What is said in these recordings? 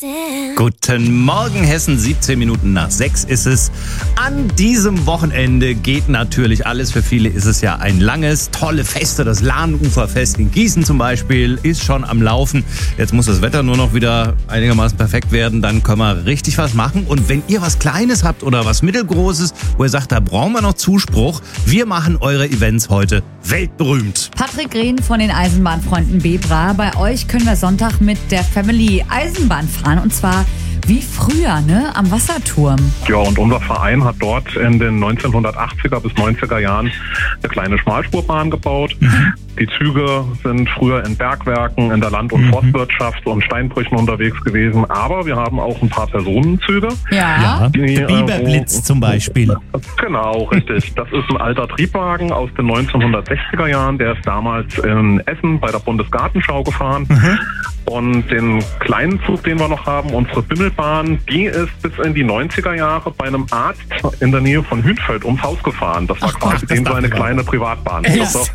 Guten Morgen, Hessen, 17 Minuten nach 6 ist es. An diesem Wochenende geht natürlich alles. Für viele ist es ja ein langes, tolle Feste. Das Lahnuferfest in Gießen zum Beispiel ist schon am Laufen. Jetzt muss das Wetter nur noch wieder einigermaßen perfekt werden. Dann können wir richtig was machen. Und wenn ihr was Kleines habt oder was Mittelgroßes, wo ihr sagt, da brauchen wir noch Zuspruch, wir machen eure Events heute weltberühmt. Patrick Rehn von den Eisenbahnfreunden Bebra. Bei euch können wir Sonntag mit der Family Eisenbahn fahren. Und zwar wie früher, ne? Am Wasserturm. Ja, und unser Verein hat dort in den 1980er bis 90er Jahren eine kleine Schmalspurbahn gebaut. Die Züge sind früher in Bergwerken, in der Land- und Forstwirtschaft und Steinbrüchen unterwegs gewesen. Aber wir haben auch ein paar Personenzüge. Ja. Der Biberblitz zum Beispiel. Genau, richtig. Das ist ein alter Triebwagen aus den 1960er Jahren. Der ist damals in Essen bei der Bundesgartenschau gefahren. Und den kleinen Zug, den wir noch haben, unsere Bimmelbahn, die ist bis in die 90er Jahre bei einem Arzt in der Nähe von Hünfeld ums Haus gefahren. Das war quasi dem so eine kleine Privatbahn.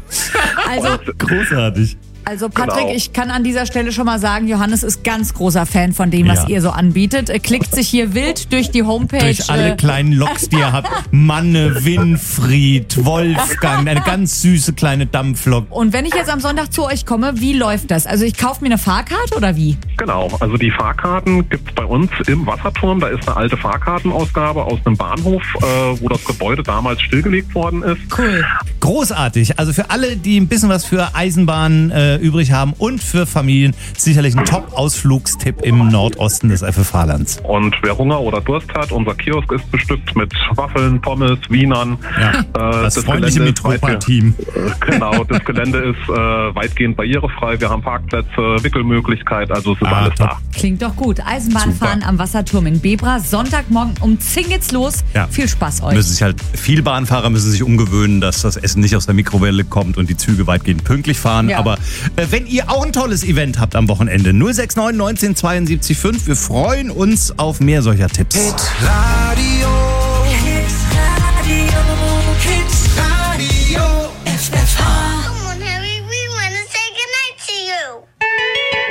Großartig. Also Patrick, Genau. Ich kann an dieser Stelle schon mal sagen, Johannes ist ganz großer Fan von dem, was ihr so anbietet. Er klickt sich hier wild durch die Homepage. Durch alle kleinen Loks, die ihr habt. Manne, Winfried, Wolfgang, eine ganz süße kleine Dampflok. Und wenn ich jetzt am Sonntag zu euch komme, wie läuft das? Also ich kaufe mir eine Fahrkarte oder wie? Genau, also die Fahrkarten gibt's bei uns im Wasserturm. Da ist eine alte Fahrkartenausgabe aus einem Bahnhof, wo das Gebäude damals stillgelegt worden ist. Cool. Großartig. Also für alle, die ein bisschen was für Eisenbahn übrig haben und für Familien sicherlich ein Top-Ausflugstipp im Nordosten des FFH-Lands. Und wer Hunger oder Durst hat, unser Kiosk ist bestückt mit Waffeln, Pommes, Wienern. Ja, das freundliche Mitropa-Team. Genau, das Gelände ist weitgehend barrierefrei. Wir haben Parkplätze, Wickelmöglichkeit, also es ist alles top. da. Klingt doch gut. Eisenbahnfahren Super. am Wasserturm in Bebra. Sonntagmorgen um 10 geht's los. Ja. Viel Spaß euch. Viele Bahnfahrer müssen sich umgewöhnen, dass das Essen nicht aus der Mikrowelle kommt und die Züge weitgehend pünktlich fahren. Ja. Aber wenn ihr auch ein tolles Event habt am Wochenende, 069 19 72 5, wir freuen uns auf mehr solcher Tipps. Hit Radio.